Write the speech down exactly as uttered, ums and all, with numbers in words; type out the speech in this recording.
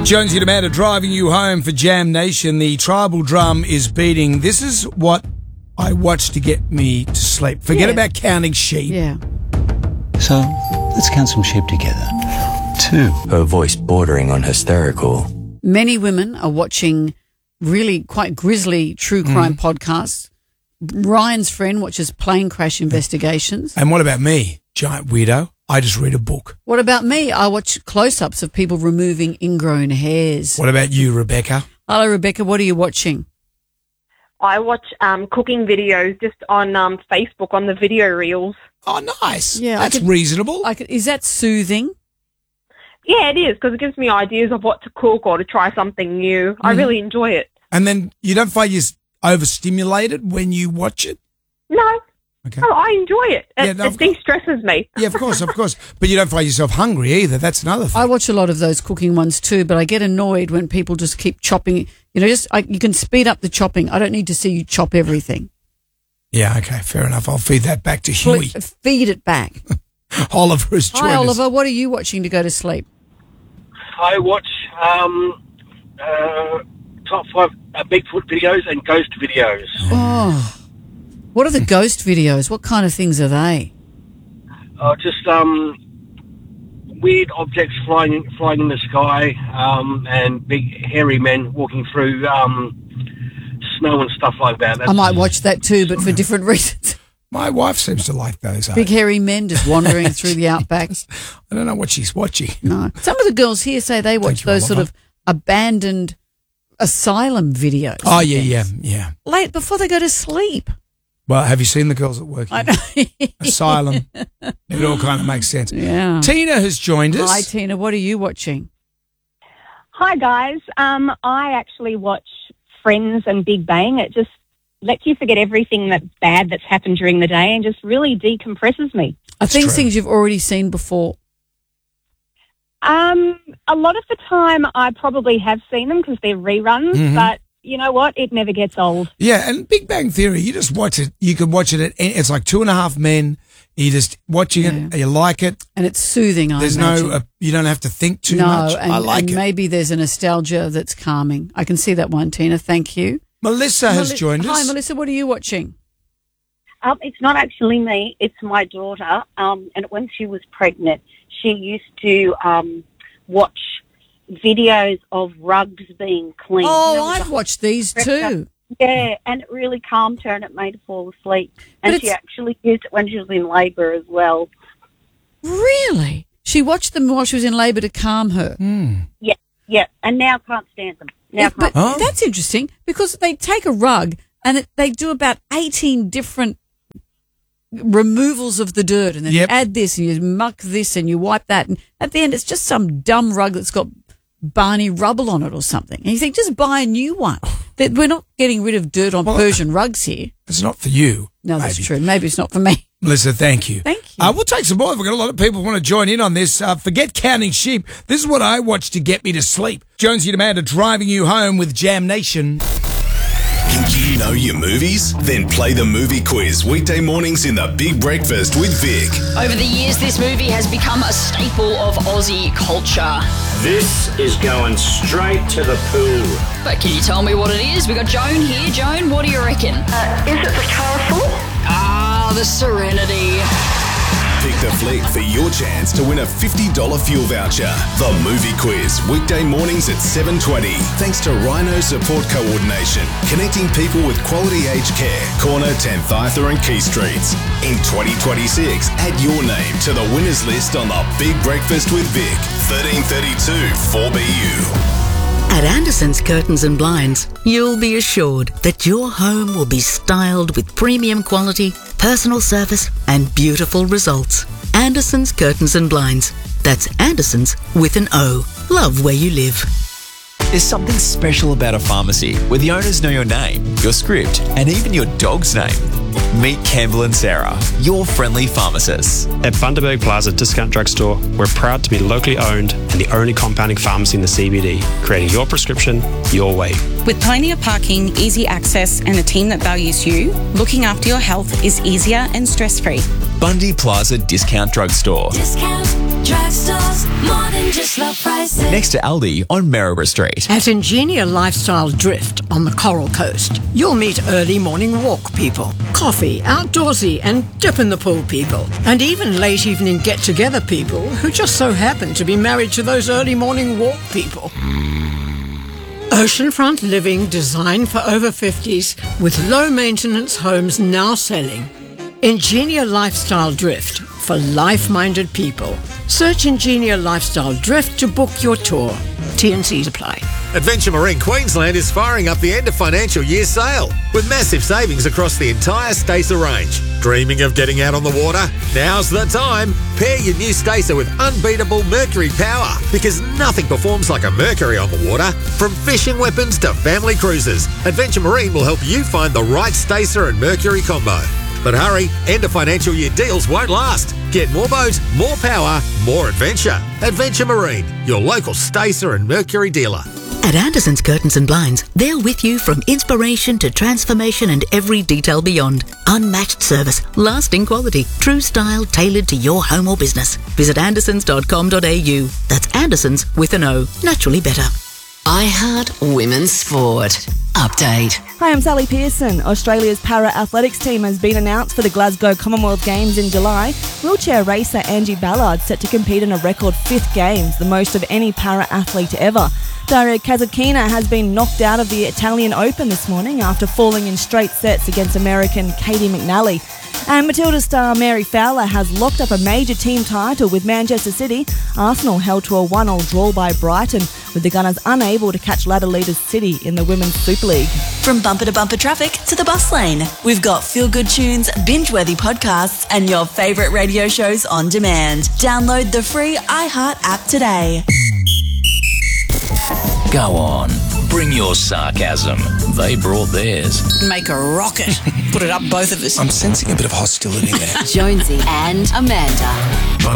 Jonesy and Amanda driving you home for Jam Nation. The tribal drum is beating. This is what I watch to get me to sleep. Forget Yeah. about counting sheep. Yeah. So, let's count some sheep together. Two. Her voice bordering on hysterical. Many women are watching really quite grisly true crime Mm. podcasts. Ryan's friend watches plane crash investigations. And what about me, giant weirdo? I just read a book. What about me? I watch close-ups of people removing ingrown hairs. What about you, Rebecca? Hello, Rebecca. What are you watching? I watch um, cooking videos just on um, Facebook on the video reels. Oh, nice. Yeah, I That's could- reasonable. I could, is that soothing? Yeah, it is, because it gives me ideas of what to cook or to try something new. I Mm-hmm. really enjoy it. And then you don't find you're overstimulated when you watch it? No, Okay. no, I enjoy it. It, Yeah, no, it of course. de-stresses me. Yeah, of course, of course. But you don't find yourself hungry either. That's another thing. I watch a lot of those cooking ones too, but I get annoyed when people just keep chopping. You know, just I, you can speed up the chopping. I don't need to see you chop everything. Yeah, okay, fair enough. I'll feed that back to Huey. Please, feed it back. Oliver has joined Hi, us. Oliver. What are you watching to go to sleep? I watch um, uh, top five uh, Bigfoot videos and ghost videos. Oh, what are the ghost videos? What kind of things are they? Uh, just um, weird objects flying flying in the sky, um, and big hairy men walking through um, snow and stuff like that. That's, I might watch that too, but for different reasons. My wife seems to like those. Big eh? hairy men just wandering through the outback. I don't know what she's watching. No. Some of the girls here say they watch you, those sort Oliver. of abandoned asylum videos. Oh, and yeah, yeah, things. yeah. Late before they go to sleep. Well, have you seen the girls at work? I here? know. Asylum. It all kind of makes sense. Yeah. Tina has joined us. Hi, Tina. What are you watching? Hi guys, um, I actually watch Friends and Big Bang. It just lets you forget everything that's bad that's happened during the day and just really decompresses me. Are things true. things you've already seen before? Um, a lot of the time I probably have seen them because they're reruns, Mhm. but you know what? It never gets old. Yeah, and Big Bang Theory, you just watch it. You can watch it at any, it's like Two and a Half Men. You just watching it, you like it. And it's soothing, I There's imagine. no, uh, you don't have to think too no, much. and, I like and it. maybe there's a nostalgia that's calming. I can see that one, Tina. Thank you. Melissa has Meli- joined us. Hi, Melissa. What are you watching? Um, it's not actually me. It's my daughter. Um, and when she was pregnant, she used to um, watch videos of rugs being cleaned. Oh, You know, I've the- watched these too. Yeah, and it really calmed her and it made her fall asleep. And But she it's- actually used it when she was in labour as well. Really? She watched them while she was in labour to calm her. Yeah, yeah. And now can't stand them. Now Yeah, but can't. that's interesting because they take a rug and it, they do about eighteen different removals of the dirt, and then Yep. you add this and you muck this and you wipe that, and at the end it's just some dumb rug that's got Barney rubble on it or something. And you think, just buy a new one. That we're not getting rid of dirt on Well, Persian rugs here. It's not for you. No, that's maybe. true. Maybe it's not for me. Melissa, thank you. Thank you. Uh, we'll take some more. We've got a lot of people who want to join in on this. Uh, forget counting sheep. This is what I watch to get me to sleep. Jonesy and Amanda driving you home with Jam Nation. Think you know your movies? Then play the movie quiz weekday mornings in the Big Breakfast with Vic. Over the years, this movie has become a staple of Aussie culture. This is going straight to the poo. But can you tell me what it is? We got Joan here. Joan, what do you reckon? Uh, is it the Castle? Ah, the Serenity. Pick the flick for your chance to win a fifty dollars fuel voucher. The movie quiz weekday mornings at seven twenty. Thanks to Rhino Support Coordination, connecting people with quality aged care. Corner, tenth Arthur and Key Streets. In twenty twenty-six, add your name to the winners list on the Big Breakfast with Vic. thirteen thirty-two four B U. At Anderson's Curtains and Blinds, you'll be assured that your home will be styled with premium quality, personal service and beautiful results. Anderson's Curtains and Blinds. That's Anderson's with an O. Love where you live. There's something special about a pharmacy where the owners know your name, your script, and even your dog's name. Meet Campbell and Sarah, your friendly pharmacists. At Bundaberg Plaza Discount Drugstore, we're proud to be locally owned and the only compounding pharmacy in the C B D, creating your prescription your way. With plenty of parking, easy access, and a team that values you, looking after your health is easier and stress-free. Bundy Plaza Discount Drugstore. Discount Drugstores, more than just low prices. Next to Aldi on Maryborough Street. At Ingenia Lifestyle Drift on the Coral Coast, you'll meet early morning walk people, coffee, outdoorsy and dip in the pool people, and even late evening get-together people who just so happen to be married to those early morning walk people. Oceanfront living designed for over fifties with low-maintenance homes now selling. Ingenia Lifestyle Drift for life-minded people. Search Ingenia Lifestyle Drift to book your tour. T and Cs apply. Adventure Marine Queensland is firing up the end of financial year sale with massive savings across the entire Stacer range. Dreaming of getting out on the water? Now's the time. Pair your new Stacer with unbeatable Mercury power because nothing performs like a Mercury on the water. From fishing weapons to family cruises, Adventure Marine will help you find the right Stacer and Mercury combo. But hurry, end of financial year deals won't last. Get more boat, more power, more adventure. Adventure Marine, your local Stacer and Mercury dealer. At Anderson's Curtains and Blinds, they're with you from inspiration to transformation and every detail beyond. Unmatched service, lasting quality, true style tailored to your home or business. Visit andersons dot com dot a u. That's Andersons with an O. Naturally better. iHeart Women's Sport. Update. Hi, I'm Sally Pearson. Australia's para-athletics team has been announced for the Glasgow Commonwealth Games in July. Wheelchair racer Angie Ballard set to compete in a record fifth Games, the most of any para-athlete ever. Daria Kasatkina has been knocked out of the Italian Open this morning after falling in straight sets against American Katie McNally. And Matilda star Mary Fowler has locked up a major team title with Manchester City. Arsenal held to a one-all draw by Brighton, with the Gunners unable to catch ladder leaders City in the Women's Super League. From bumper to bumper traffic to the bus lane, we've got feel-good tunes, binge-worthy podcasts, and your favourite radio shows on demand. Download the free iHeart app today. Go on, bring your sarcasm. They brought theirs. Make a rocket. Put it up both of us. I'm sensing a bit of hostility there. Jonesy and Amanda.